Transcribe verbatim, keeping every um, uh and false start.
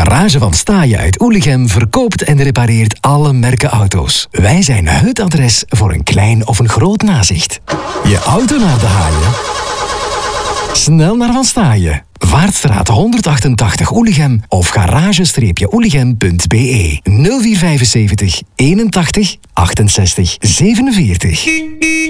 Garage van Staaien uit Oelichem verkoopt en repareert alle merken auto's. Wij zijn het adres voor een klein of een groot nazicht. Je auto naar de haaien? Snel naar Van Staaien. Vaartstraat honderdachtentachtig Oelichem of garage oelichem punt b e nul vier vijfenzeventig eenentachtig achtenzestig zevenenveertig.